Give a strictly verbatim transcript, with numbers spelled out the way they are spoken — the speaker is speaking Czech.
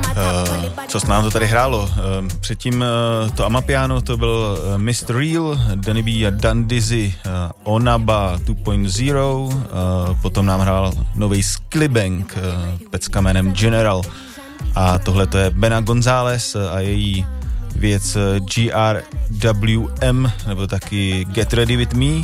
Co s nám to tady hrálo? Předtím to Amapiano, to byl mister Real, Danny B a Dan Dizzy, Onaba two point zero, potom nám hrál nový Skillibang, pecka jménem General, a tohle to je Bena González a její věc G R W M, nebo taky Get Ready With Me,